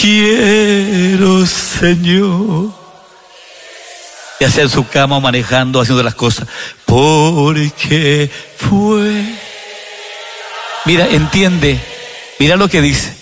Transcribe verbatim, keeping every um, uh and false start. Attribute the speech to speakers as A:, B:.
A: quiero, Señor. Ya sea en su cama o manejando, haciendo las cosas. Porque fue. Mira, entiende. Mira lo que dice.